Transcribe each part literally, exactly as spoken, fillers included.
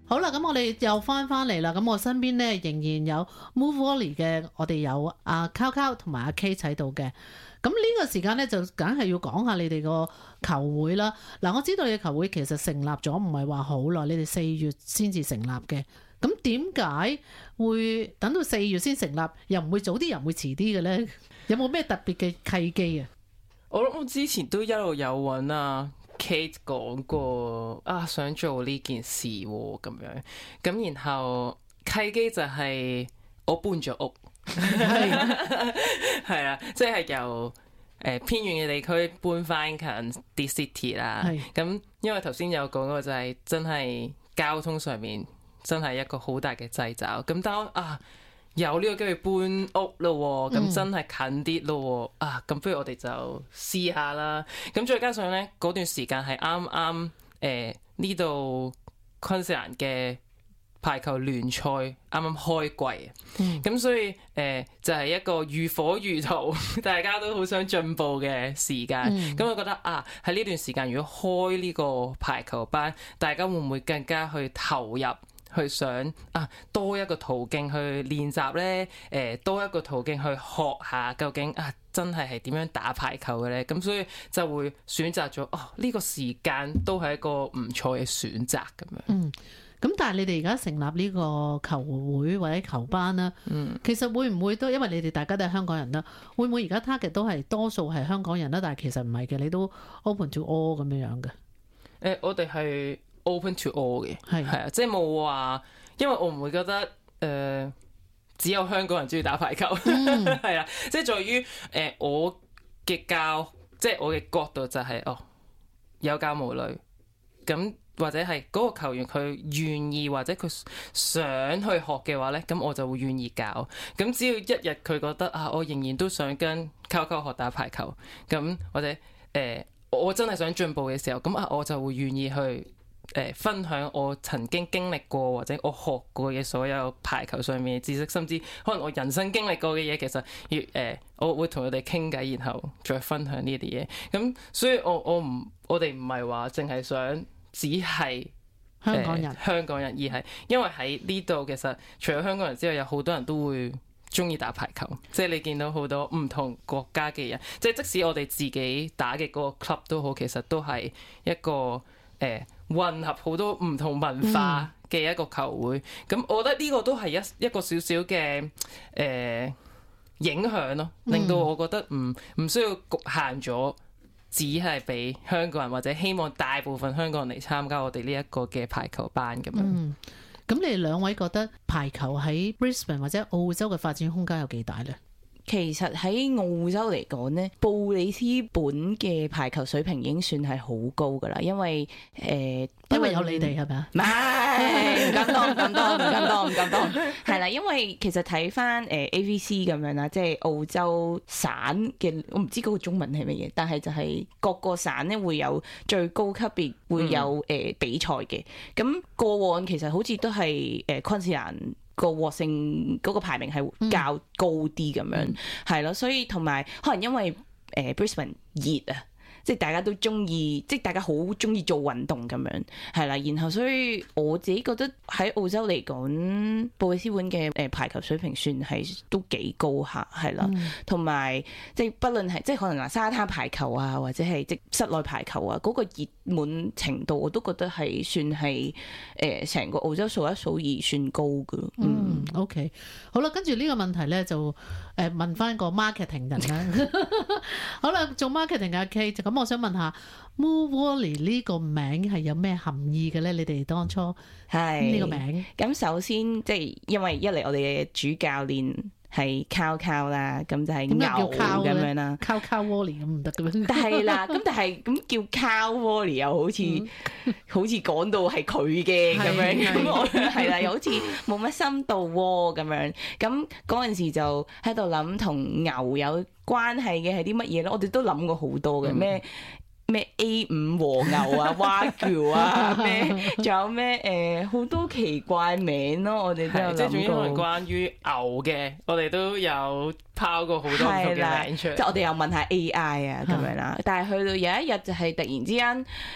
好啦，咁我哋又翻翻嚟啦。咁我身邊咧仍然有 Move Volley 嘅，我哋有阿 Cow 同埋阿 K 喺度嘅。咁呢個時間咧就梗係要講下你哋個球會啦。嗱，我知道你嘅球會其實成立咗唔係話好耐，你哋四月先至成立嘅。咁點解會等到四月先成立，又唔會早啲，又唔會遲啲嘅咧？有冇咩特別嘅契機啊？ 我諗我之前都一路有揾啊 Kate 講過啊，想做呢件事喎咁樣，咁然後契機就係我搬咗屋，係係啊，即係由誒、呃、偏遠嘅地區搬翻近啲 city 啦。咁因為頭先有講過就係真係交通上面真係一個好大嘅掣肘，咁當啊有呢個機會搬屋咯，咁真係近啲咯，嗯、啊，咁不如我哋就試下啦。咁再加上咧，嗰段時間係啱啱誒呢度昆士蘭嘅排球聯賽啱啱開季，咁、嗯、所以誒、呃、就係、是、一個如火如荼，大家都好想進步嘅時間。咁、嗯、我覺得啊，喺呢段時間如果開呢個排球班，大家會唔會更加去投入？去想啊，多一個途徑去練習咧，誒、呃，多一個途徑去學下究竟啊，真係係點樣打排球嘅咧？咁所以就會選擇咗哦，呢、這個時間都係一個唔錯嘅選擇咁樣。嗯， 咁但係你哋而家成立呢個球會或者球班啦，嗯，其實會唔會都因為你哋大家都係香港人啦，會唔會而家 target 都係多數係香港人啦？但係其實唔係嘅，你都 open to all 咁樣樣嘅。誒、 呃，我哋係。open to all 嘅，係係啊，即係冇話，因為我唔會覺得誒、呃、只有香港人中意打排球，係啊、嗯，即係在於誒、呃、我嘅教，即係我嘅角度就係、是、哦有教無類，咁或者係嗰個球員佢願意或者佢想去學嘅話咧，咁我就會願意教。咁只要一日佢覺得啊，我仍然都想跟溝溝學打排球，咁或者誒、呃、我真係想進步嘅時候，咁啊我就會願意去。誒，分享我曾經經歷過或者我學過嘅所有排球上面嘅知識，甚至可能我人生經歷過嘅嘢，其實越誒、呃，我會同佢哋傾偈，然後再分享呢啲嘢。咁所以我我唔，我哋唔係話淨係想只係香港人，呃、 香港人，而係因為喺呢度其實除咗香港人之外，有好多人都會中意打排球。即係你見到好多唔同國家嘅人，即係即使我哋自己打嘅嗰個 club 都好，其實都係一個誒。呃混合好多唔同文化嘅一個球會，咁、嗯、我覺得呢個都係一一個少少嘅誒影響咯，令到我覺得唔唔需要局限咗，只係俾香港人或者希望大部分香港人嚟參加我哋呢一個嘅排球班咁樣。嗯， 咁你哋兩位覺得排球喺 Brisbane 或者澳洲嘅發展空間有幾大呢？ 其實喺澳洲嚟講呢，布里斯本嘅排球水平已經算係好高噶啦，因為誒，呃、 因為有你哋係咪啊？ 唔係，唔敢當，唔敢當，唔敢當，唔敢當，係啦，因為其實睇翻誒 A V C 咁樣啦，即係澳洲省嘅，我唔知嗰個中文係乜嘢，但係就係各個省呢會有最高級別會有誒、嗯呃、比賽嘅，咁過往其實好似都係誒昆士蘭。個獲勝嗰個排名係較高啲咁樣，係咯、嗯，所以同埋可能因為誒、呃、Brisbane 熱啊。即係大家都中意，即係大家好中意做運動咁樣，係啦。然後所以我自己覺得喺澳洲嚟講，布里斯本嘅誒排球水平算係都幾高下，係啦。同埋、嗯、即係不論係即係可能話沙灘排球啊，或者係即室內排球啊，嗰、嗰個熱門程度我都覺得係算係誒成個澳洲數一數二算高㗎。 嗯，嗯，OK，好啦，跟住呢個問題咧就誒問翻個 marketing 人啦。好啦，做 marketing 嘅 Kate，咁我想問下 Move Volley 呢個名係有咩含義嘅咧？你哋當初係呢個名， 咁首先即係因為一嚟我哋嘅主教練係 Cow Cow 啦，咁就係牛咁樣啦 ，Cow Cow Volley 咁唔得嘅咩？ 係啦，咁但係咁叫 Cow Volley 又好似、嗯、好似講到係佢嘅咁樣，咁我係啦，又好似冇乜深度喎咁樣。咁嗰陣時就喺度諗同牛有關係嘅係啲乜嘢咧？我哋都諗過好多嘅咩？咩 A 五和牛啊、蛙叫啊，咩仲有咩誒好多奇怪名咯，我哋都有諗過。即係總之係關於牛嘅，我哋都有拋過好多唔同嘅名出嚟。即係我哋又問下 A I 啊咁樣啦，但係去到有一日就係突然之間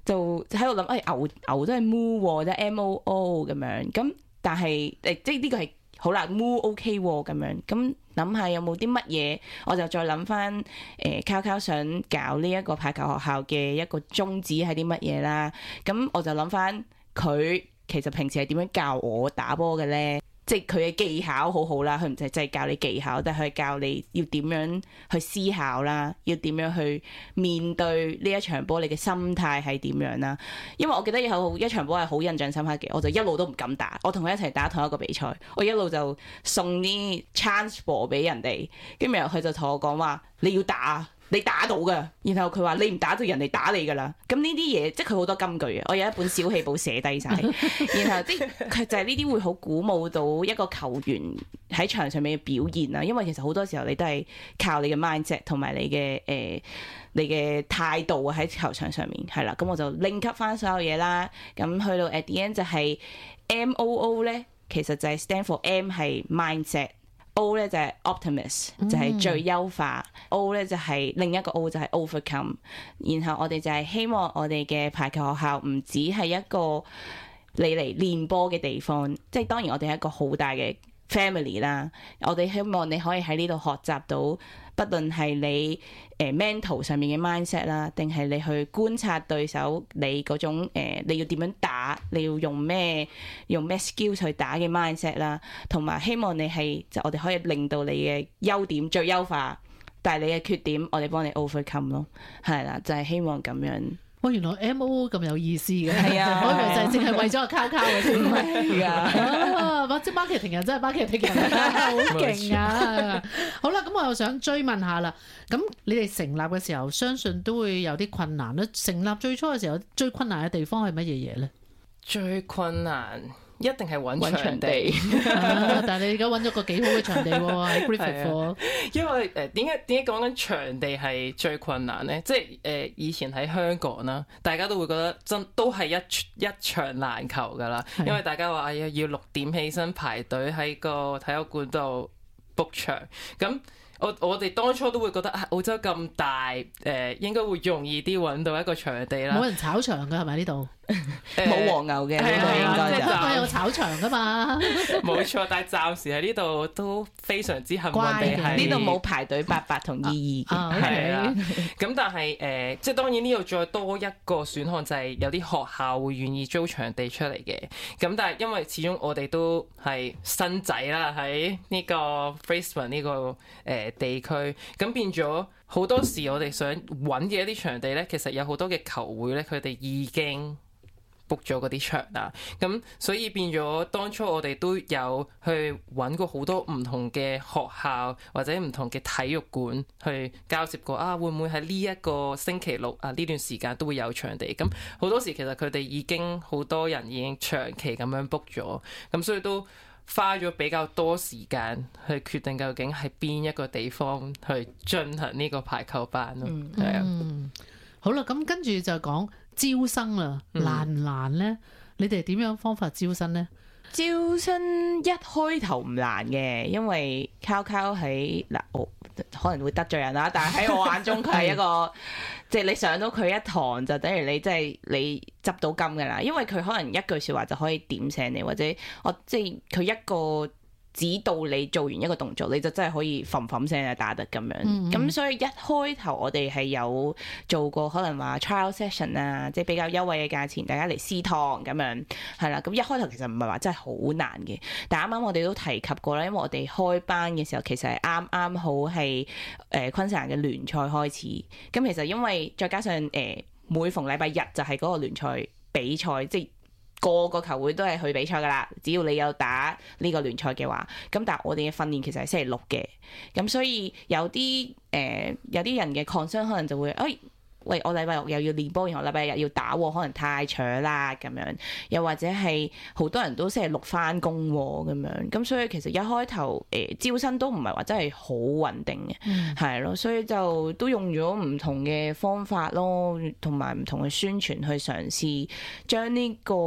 就喺度諗，誒、哎、牛牛都係 moo 喎，即係 M O O 咁樣。咁但係誒，即係呢個係好啦 ，moo OK 喎咁樣。咁諗下有冇啲乜嘢，我就再諗翻誒，Cow 想搞呢一個排球學校嘅一個宗旨係啲乜嘢啦。咁我就諗翻佢其實平時係點樣教我打波嘅咧？即係佢嘅技巧好好啦，佢唔係淨係教你技巧，但係佢教你要點樣去思考啦，要點樣去面對呢一場波，你嘅心態係點樣啦？因為我記得有一場波係好印象深刻嘅，我就一路都唔敢打，我同佢一齊打同一個比賽，我一路就送啲 chance ball 俾人哋，跟住然後佢就同我講話你要打。你打到噶，然後佢話你唔打就人哋打你噶啦。咁呢啲嘢，即係佢好多金句嘅。我有一本小氣簿寫低晒，然後即係佢就係呢啲會好鼓舞到一個球員喺場上面嘅表現啦。因為其實好多時候你都係靠你嘅 mindset 同埋你嘅誒、呃、你嘅態度啊喺球場上面係啦。咁我就 link up 翻所有嘢啦。咁去到 at the end 就係 M O O 咧，其實就係 stand for M 係 mindset。O 咧就係 optimist，就係最優化。嗯、O 咧就係另一個 O 就係 overcome。然後我哋就係希望我哋嘅排球學校唔只係一個你嚟練波嘅地方，即係當然我哋係一個好大嘅 family 啦。我哋希望你可以喺呢度學習到，不論係你誒 mental 上面嘅 mindset 啦，定係你去觀察對手你嗰種、呃、你要點樣打，你要用咩用咩 skill 去打嘅 mindset 啦，同埋希望你係就我哋可以令到你嘅優點最優化，但係你嘅缺點我哋幫你 overcome 咯，係啦，就係、是、希望咁樣。 哇！原來 M O O 咁有意思嘅， 係啊， 我以為就係淨係為咗個 Cow 嘅啫， 唔係啊！ 哇！即係 marketing 人真係 marketing 人，好勁啊！好啦，咁我又想追問下啦。咁你哋成立嘅時候，相信都會有啲困難啦。成立最初嘅時候，最困難嘅地方係乜嘢嘢咧？ 最困難一定係揾場地， 啊、但係你而家揾咗個幾好嘅場地喎，喺 Griffith。 因為誒點解點解講緊場地係最困難咧？即係誒、呃、以前喺香港啦，大家都會覺得真都係一一場難求噶啦，因為大家話哎呀要六點起身排隊喺個體育館度 book 場咁。我我哋當初都會覺得啊，澳洲咁大，誒、呃、應該會容易啲揾到一個場地啦。 冇人炒場㗎係咪呢度？ 冇黃牛嘅呢度應該就。 香港有炒場㗎嘛？ 冇錯，但係暫時喺呢度都非常之幸運地係呢度冇排隊八八同意義嘅。 係啦，咁但係誒、呃，即係當然呢度再多一個選項就係有啲學校會願意租場地出嚟嘅。咁但係因為始終我哋都係新仔啦，喺呢個 Brisbane 呢個誒、呃、地區，咁變咗好多時我哋想揾嘅一啲場地咧，其實有好多嘅球會咧，佢哋已經book 咗嗰啲場啦，咁所以變咗當初我哋都有去揾過好多唔同嘅學校或者唔同嘅體育館去交接過啊，會唔會喺呢一個星期六啊呢段時間都會有場地？咁好多時其實佢哋已經好多人已經長期咁樣 book 咗，咁所以都花咗比較多時間去決定究竟喺邊一個地方去進行呢個排球班咯。 嗯， 係啊。 嗯，好啦，咁跟住就講招生啦，難唔難咧？嗯、你哋點樣方法招生咧？ 招生一開頭唔難嘅，因為 Cow 喺嗱，我可能會得罪人啦，但係喺我眼中佢係一個，即係你上到佢一堂就等於你即係你執到金噶啦，因為佢可能一句說話就可以點醒你，或者我即係佢一個指導你做完一個動作，你就真係可以冚冚聲啊打得咁樣。咁、嗯嗯、所以一開頭我哋係有做過可能話 trial session 啊，即係比較優惠嘅價錢，大家嚟試堂咁樣係啦。咁一開頭其實唔係話真係好難嘅，但啱啱我哋都提及過啦，因為我哋開班嘅時候其實係啱啱好係誒昆士蘭嘅聯賽開始。咁其實因為再加上誒、呃、每逢禮拜日就係嗰個聯賽比賽，即係個個球會都係去比賽噶啦，只要你有打呢個聯賽嘅話，咁但係我哋嘅訓練其實係星期六嘅，咁所以有啲誒、呃、有啲人嘅 concern 可能就會誒。哎喂，我禮拜六又要練波，然後禮拜日要打，可能太長啦咁樣。又或者係好多人都星期六翻工咁樣，咁所以其實一開頭誒、呃、招生都唔係話真係好穩定嘅，係咯、嗯，所以就都用咗唔同嘅方法咯，同埋唔同嘅宣傳去嘗試將呢個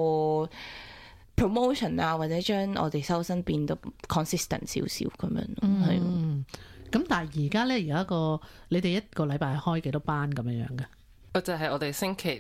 promotion 啊，或者將我哋收生變到 consistent 少少咁樣咯，係、嗯。 咁但係而家咧，而家個你哋一個禮拜開幾多班咁樣樣嘅？ 我就係我哋星期六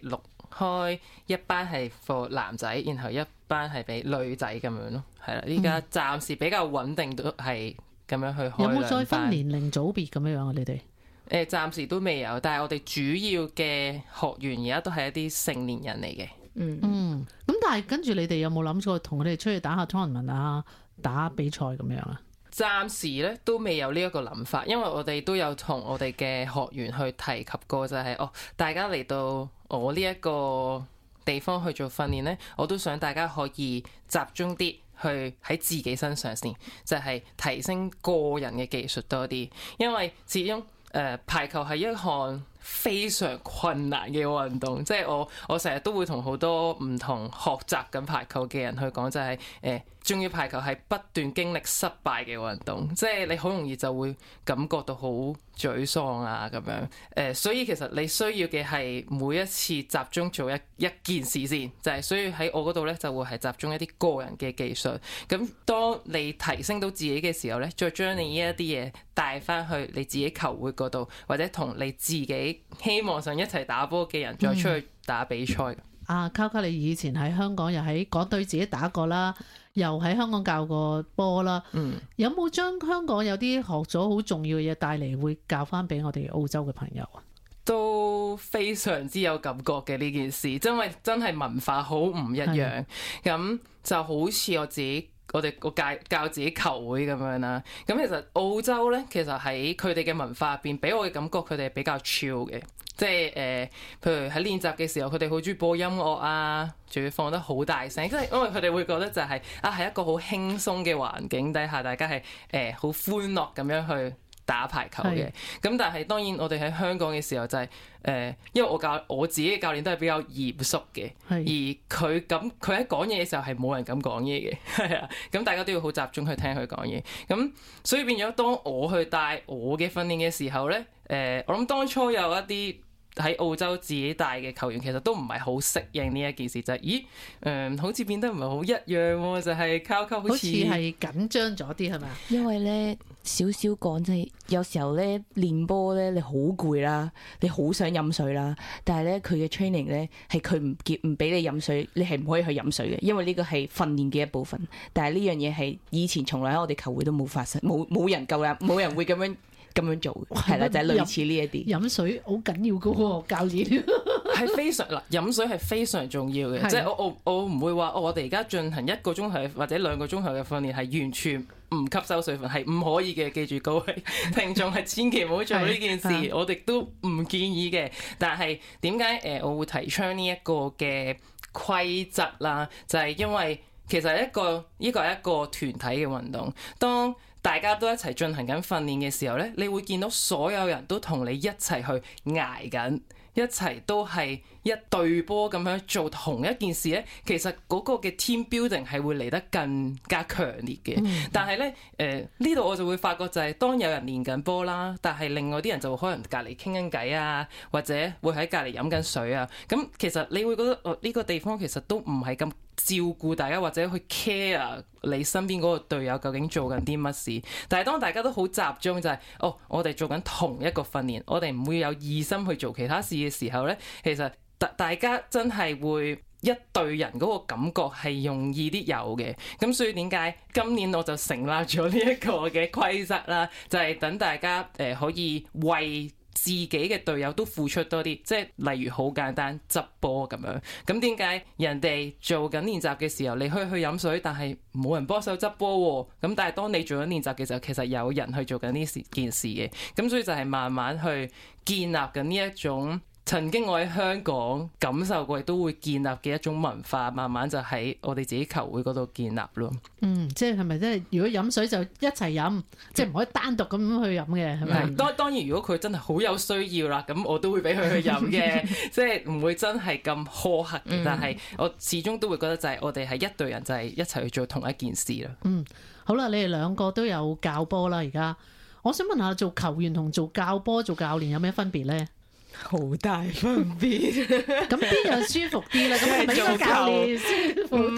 開一班係 for 男仔，然後一班係俾女仔咁樣咯。係啦，依家暫時比較穩定都係咁樣去開。 有冇再分兩班年齡組別咁樣樣啊？你哋？ 誒暫時都未有，但係我哋主要嘅學員而家都係一啲成年人嚟嘅。 嗯嗯，咁但係跟住你哋有冇諗過同佢哋出去打下 tournament 啊，打比賽咁樣啊？ 暫時咧都未有呢一個諗法，因為我哋都有同我哋嘅學員去提及過，就係、是、哦，大家嚟到我呢一個地方去做訓練咧，我都想大家可以集中啲去喺自己身上先，就係、是、提升個人嘅技術多啲，因為始終誒、呃、排球係一項非常困難嘅運動，即係我我成日都會同好多唔同學習緊排球嘅人去講，就係、是、誒，中、呃、意排球係不斷經歷失敗嘅運動，即係你好容易就會感覺到好沮喪啊咁樣。誒、呃，所以其實你需要嘅係每一次集中做一一件事先，就係、是、需要喺我嗰度咧就會係集中一啲個人嘅技術。咁當你提升到自己嘅時候咧，再將你呢一啲嘢帶翻去你自己球會嗰度，或者同你自己希望想一齊打波嘅人再出去打比賽。 阿、嗯啊、Coco，你以前喺香港又喺港隊自己打過啦，又喺香港教過波啦。嗯，有冇將香港有啲學咗好重要嘅嘢帶嚟，會教翻俾我哋澳洲嘅朋友啊？ 都非常之有感覺嘅呢件事，因為真係文化好唔一樣。咁就好似我自己。我哋個教教自己球會咁樣啦，咁其實澳洲咧，其實喺佢哋嘅文化入邊，俾我嘅感覺佢哋係比較 chill 嘅，即係誒、呃，譬如喺練習嘅時候，佢哋好中意播音樂啊，仲要放得好大聲，即係因為佢哋會覺得就係、是、啊，係一個好輕鬆嘅環境底下，大家係誒好歡樂咁樣去打排球嘅。咁但係當然我哋喺香港嘅時候就係、是、誒、呃，因為我教我自己嘅教練都係比較嚴肅嘅，而佢咁佢喺講嘢嘅時候係冇人敢講嘢嘅，係啊，咁大家都要好集中去聽佢講嘢。咁所以變咗當我去帶我嘅訓練嘅時候咧，誒、呃，我諗當初有一啲喺澳洲自己帶嘅球員其實都唔係好適應呢一件事，就係、是、咦誒、呃，好似變得唔係好一樣喎，就係靠靠好似係緊張咗啲係咪啊？ 因為咧少少講即係有時候咧練波咧你好攰啦，你好想飲水啦，但係咧佢嘅 training 咧係佢唔叫唔俾你飲水，你係唔可以去飲水嘅，因為呢個係訓練嘅一部分。但係呢樣嘢係以前從來喺我哋球會都冇發生，冇冇人夠啦，冇人會咁樣。咁樣做係啦，就係、是、類似呢一啲飲水好緊要㗎喎，教練係非常嗱，飲水係非常重要嘅，即係我我我唔會話哦，我哋而家進行一個鐘頭或者兩個鐘頭嘅訓練係完全唔吸收水分，係唔可以嘅。記住各位聽眾係千祈唔好做呢件事，我哋都唔建議嘅。但係點解誒我會提倡呢一個嘅規則啦？就係、是、因為其實一個呢個係一個團體嘅運動，當大家都一齊進行緊訓練嘅時候咧，你會見到所有人都同你一齊去捱緊，一齊都係一隊波咁樣做同一件事咧。其實嗰個嘅 team building 係會嚟得更加強烈嘅。嗯、但係咧，誒呢度我就會發覺就係當有人練緊波啦，但係另外啲人就會可能隔離傾緊偈啊，或者會喺隔離飲緊水啊。咁其實你會覺得哦，呢個地方其實都唔係咁照顧大家，或者去 care 你身邊嗰個隊友究竟做緊啲乜事。但係當大家都好集中就係、是、哦，我哋做緊同一個訓練，我哋唔會有異心去做其他事嘅時候咧，其實大大家真係會一隊人嗰個感覺係容易啲有嘅。咁所以點解今年我就成立咗呢一個嘅規則啦，就係、是、等大家誒、呃、可以為自己嘅隊友都付出多啲，即係例如好簡單執波咁樣。咁點解人哋做緊練習嘅時候，你可以去飲水，但係冇人幫手執波喎？咁但係當你做緊練習嘅時候，其實有人去做緊呢件事嘅。咁所以就係慢慢去建立緊呢一種曾經我喺香港感受過，亦都會建立嘅一種文化，慢慢就喺我哋自己球會嗰度建立咯。 嗯，即係係咪即係如果飲水就一齊飲，嗯、即係唔可以單獨咁去飲嘅，係咪？ 當當然，如果佢真係好有需要啦，咁我都會俾佢去飲嘅，即係唔會真係咁苛刻嘅。嗯、但係我始終都會覺得就係我哋係一隊人，就係一齊去做同一件事啦。嗯， 好啦，你哋兩個都有教波啦，而家我想問下，做球員同做教波、做教練有咩分別咧？ 好大分別， 咁邊樣舒服啲咧？咁係咪做教練舒服？ 唔係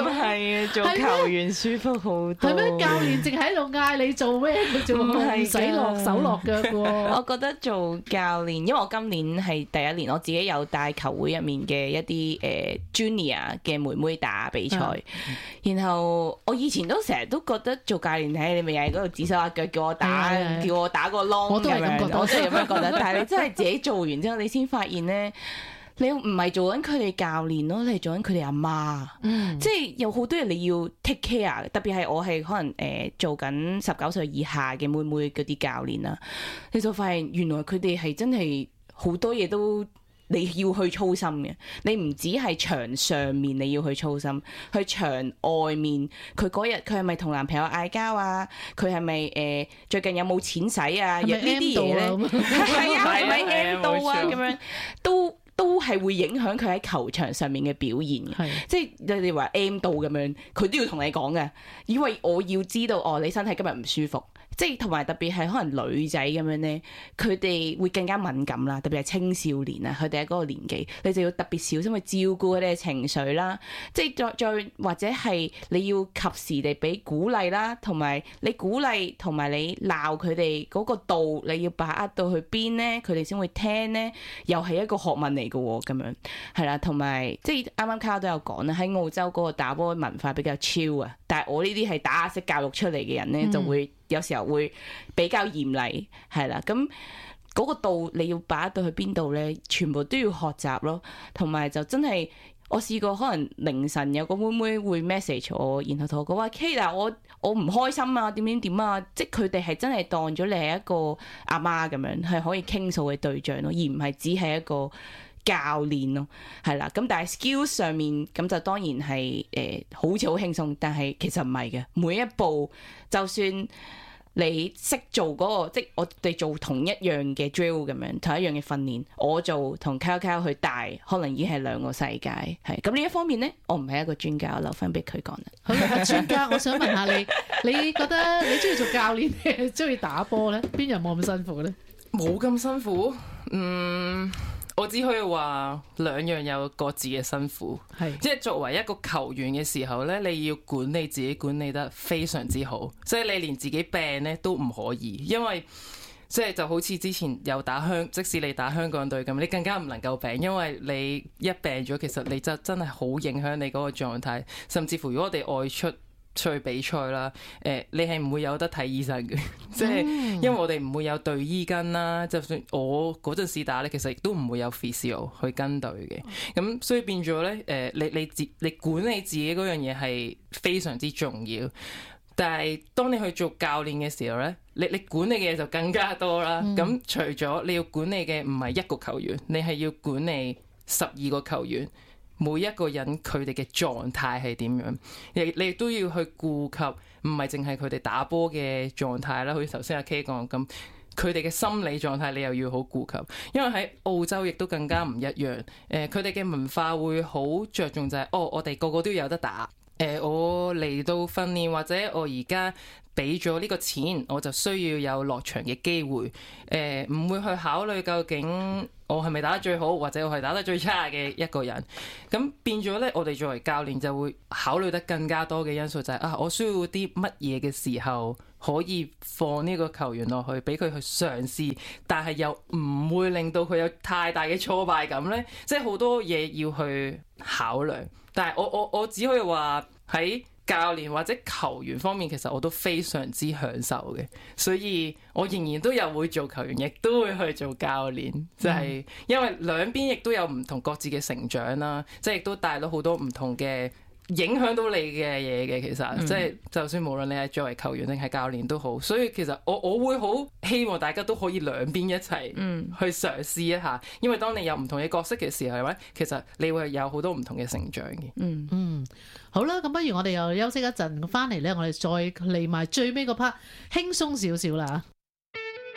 係啊，做球員舒服好多。 係咩？教練淨喺度嗌你做咩嘅啫喎，唔使落手落腳嘅喎。 我覺得做教練，因為我今年係第一年，我自己有帶球會入面嘅一啲誒、呃、junior 嘅妹妹打比賽，嗯、然後我以前都成日都覺得做教練睇你咪又喺嗰度指手畫腳叫我打，嗯、叫我打個窿， 我都係咁覺得， 我都係咁樣覺得。但係你真係自己做完之後，你先發現咧。你唔係做緊佢哋教練咯，你係做緊佢哋阿媽，嗯、即係有好多嘢你要 take care，特別係我係可能誒、呃、做緊十九歲以下嘅妹妹嗰啲教練啦，你就發現原來佢哋係真係好多嘢都你要去操心嘅，你唔止係場上面你要去操心，去場外面佢嗰日佢係咪同男朋友嗌交啊？佢係咪誒最近有冇錢使啊？ 係咪 M 呢啲嘢咧，係啊，係咪 M 到啊？咁樣都。都係會影響佢喺球場上面嘅表現嘅， 是即係你哋話 M 到咁樣，佢都要同你講嘅，因為我要知道哦，你身體今日唔舒服，即係同埋特別係可能女仔咁樣咧，佢哋會更加敏感啦，特別係青少年啊，佢哋喺嗰個年紀，你就要特別小心去照顧佢哋嘅情緒啦，即係再再或者係你要及時地俾鼓勵啦，同埋你鼓勵同埋你鬧佢哋嗰個度，你要把握到去邊咧，佢哋先會聽咧，又係一個學問嚟。咁樣係啦，同埋即係啱啱卡都有講啦，喺澳洲嗰個打波文化比較超啊，但係我呢啲係打壓式教育出嚟嘅人咧，嗯、就會有時候會比較嚴厲，係啦，咁嗰個度你要把握到去邊度咧，全部都要學習咯，同埋就真係我試過可能凌晨有個妹妹會 message 我，然後同我講話 Kate 啊，我我唔開心啊，點點點啊，即係佢哋係真係當咗你係一個阿媽咁樣，係可以傾訴嘅對象咯，而唔係只係一個教練咯，係啦，咁但係 skills 上面咁就當然係誒、呃、好似好輕鬆，但係其實唔係嘅，每一步就算你識做嗰、那個，即係我哋做同一樣嘅 drill 咁樣，同一樣嘅訓練，我做同 Coco 去帶，可能已經係兩個世界，係咁呢一方面咧，我唔係一個專家，我留翻俾佢講啦。 好啦，專家，我想問下你，你覺得你中意做教練定中意打波咧？邊樣冇咁辛苦咧？ 冇咁辛苦，嗯。我只可以話兩樣有各自嘅辛苦，係即係作為一個球員嘅時候咧，你要管理自己管理得非常之好，即係你連自己病咧都唔可以，因為即係就好似之前有打香，即使你打香港隊咁，你更加唔能夠病，因為你一病咗，其實你就真係好影響你嗰個狀態，甚至乎如果我哋外出出去比賽啦，誒、呃，你係唔會有得睇醫生嘅，即係因為我哋唔會有隊醫跟啦。就算我嗰陣時打咧，其實亦都唔會有 physio 去跟隊嘅。咁所以變咗咧，誒、呃，你你自你管理自己嗰樣嘢係非常之重要。但係當你去做教練嘅時候咧，你你管理嘅嘢就更加多啦。咁、嗯、除咗你要管理嘅唔係一個球員，你係要管理十二個球員。每一個人佢哋嘅狀態係點樣，你你亦都要去顧及，唔係淨係佢哋打波嘅狀態啦。好似頭先阿 K 講咁，佢哋嘅心理狀態你又要好顧及，因為喺澳洲亦都更加唔一樣。誒、呃，佢哋嘅文化會好着重就係、是，哦，我哋個個都有得打。誒、呃，我嚟到訓練或者我而家俾咗呢個錢，我就需要有落場嘅機會。誒、呃，唔會去考慮究竟我係咪打得最好，或者我係打得最差嘅一個人。咁變咗咧，我哋作為教練就會考慮得更加多嘅因素、就是，就係啊，我需要啲乜嘢嘅時候可以放呢個球員落去，俾佢去嘗試，但係又唔會令到佢有太大嘅挫敗感咧。即係好多嘢要去考量。但係我我我只可以話喺教練或者球員方面，其實我都非常之享受嘅，所以我仍然都有會做球員，亦都會去做教練，就係、是、因為兩邊亦都有唔同各自嘅成長啦，即係亦都帶到好多唔同嘅影響到你嘅嘢嘅。其實、嗯、即係就算無論你係作為球員定係教練都好，所以其實我我會好希望大家都可以兩邊一齊去嘗試一下，嗯、因為當你有唔同嘅角色嘅時候，係咪其實你會有好多唔同嘅成長嘅。 嗯嗯，好啦，咁不如我哋又休息一陣，翻嚟咧，我哋再嚟埋最尾個 part，輕鬆少少啦。